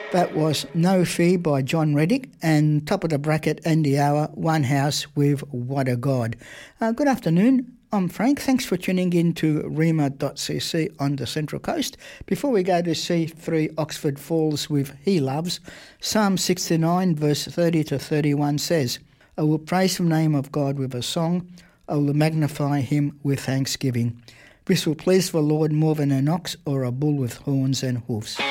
That was No Fee by John Reddick, and top of the bracket and the hour, One House with What a God. Good afternoon, I'm Frank. Thanks for tuning in to rima.cc on the Central Coast. Before we go to C3 Oxford Falls with He Loves, Psalm 69 verse 30 to 31 says, I will praise the name of God with a song, I will magnify him with thanksgiving. This will please the Lord more than an ox or a bull with horns and hoofs.